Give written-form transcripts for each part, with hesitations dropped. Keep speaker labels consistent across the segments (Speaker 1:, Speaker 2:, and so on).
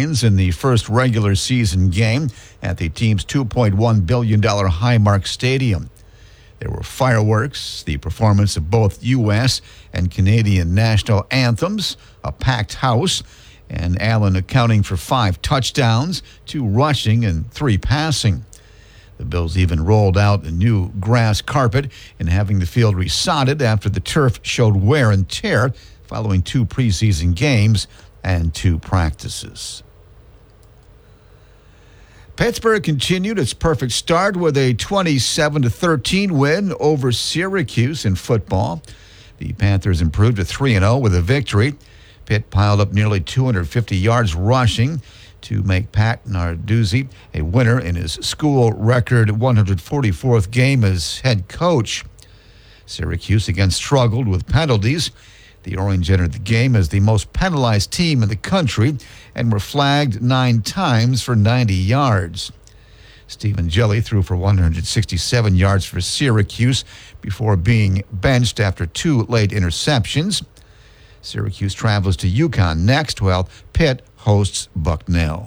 Speaker 1: Lions in the first regular season game at the team's $2.1 billion Highmark Stadium. There were fireworks, the performance of both U.S. and Canadian national anthems, a packed house, and Allen accounting for 5 touchdowns, 2 rushing and 3 passing. The Bills even rolled out a new grass carpet and having the field resodded after the turf showed wear and tear following 2 preseason games and 2 practices. Pittsburgh continued its perfect start with a 27-13 win over Syracuse in football. The Panthers improved to 3-0 with a victory. Pitt piled up nearly 250 yards rushing to make Pat Narduzzi a winner in his school record 144th game as head coach. Syracuse again struggled with penalties. The Orange entered the game as the most penalized team in the country and were flagged 9 times for 90 yards. Stephen Jelly threw for 167 yards for Syracuse before being benched after 2 late interceptions. Syracuse travels to UConn next, while Pitt hosts Bucknell.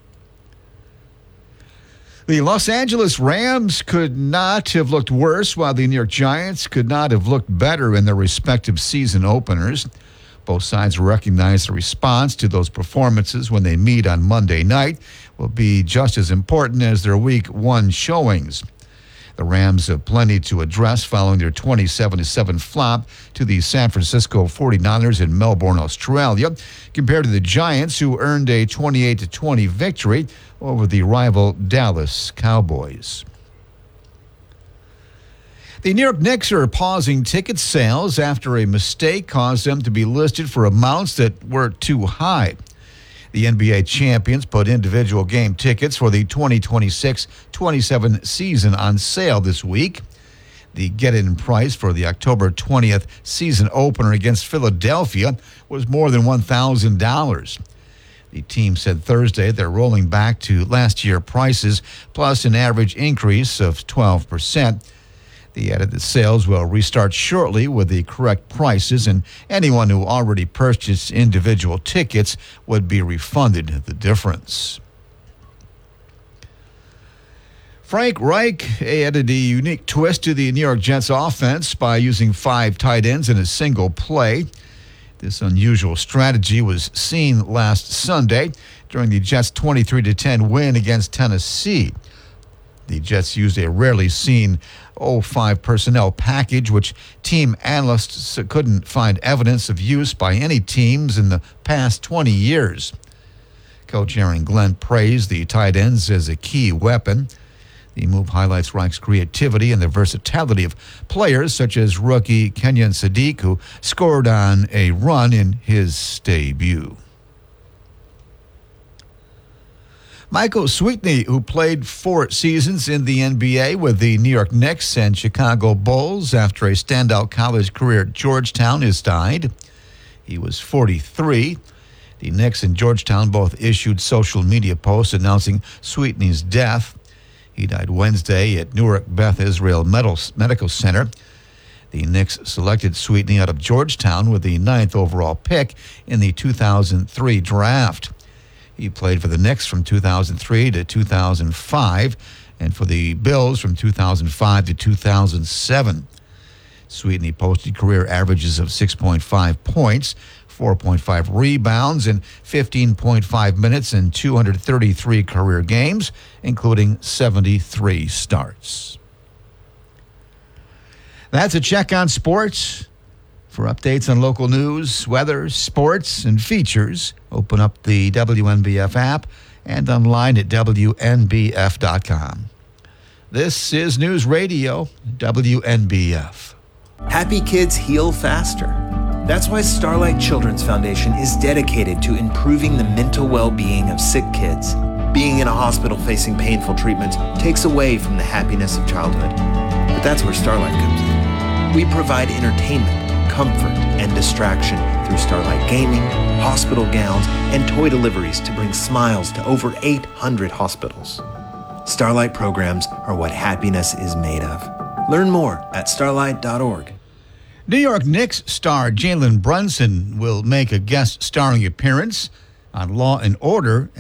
Speaker 1: The Los Angeles Rams could not have looked worse, while the New York Giants could not have looked better in their respective season openers. Both sides recognize the response to those performances when they meet on Monday night will be just as important as their Week 1 showings. The Rams have plenty to address following their 27-7 flop to the San Francisco 49ers in Melbourne, Australia, compared to the Giants, who earned a 28-20 victory over the rival Dallas Cowboys. The New York Knicks are pausing ticket sales after a mistake caused them to be listed for amounts that were too high. The NBA champions put individual game tickets for the 2026-27 season on sale this week. The get-in price for the October 20th season opener against Philadelphia was more than $1,000. The team said Thursday they're rolling back to last year's prices plus an average increase of 12%. They added that sales will restart shortly with the correct prices, and anyone who already purchased individual tickets would be refunded the difference. Frank Reich added a unique twist to the New York Jets offense by using 5 tight ends in a single play. This unusual strategy was seen last Sunday during the Jets' 23-10 win against Tennessee. The Jets used a rarely seen 0-5 personnel package, which team analysts couldn't find evidence of use by any teams in the past 20 years. Coach Aaron Glenn praised the tight ends as a key weapon. The move highlights Reich's creativity and the versatility of players such as rookie Kenyon Sadiq, who scored on a run in his debut. Michael Sweetney, who played 4 seasons in the NBA with the New York Knicks and Chicago Bulls after a standout college career at Georgetown, has died. He was 43. The Knicks and Georgetown both issued social media posts announcing Sweetney's death. He died Wednesday at Newark Beth Israel Medical Center. The Knicks selected Sweetney out of Georgetown with the 9th overall pick in the 2003 draft. He played for the Knicks from 2003 to 2005 and for the Bills from 2005 to 2007. Sweetney posted career averages of 6.5 points, 4.5 rebounds, and 15.5 minutes in 233 career games, including 73 starts. That's a check on sports. For updates on local news, weather, sports, and features, open up the WNBF app and online at WNBF.com. This is News Radio, WNBF.
Speaker 2: Happy kids heal faster. That's why Starlight Children's Foundation is dedicated to improving the mental well-being of sick kids. Being in a hospital facing painful treatments takes away from the happiness of childhood. But that's where Starlight comes in. We provide entertainment, comfort, and distraction through Starlight gaming, hospital gowns, and toy deliveries to bring smiles to over 800 hospitals. Starlight programs are what happiness is made of. Learn more at starlight.org.
Speaker 1: New York Knicks star Jalen Brunson will make a guest starring appearance on Law & Order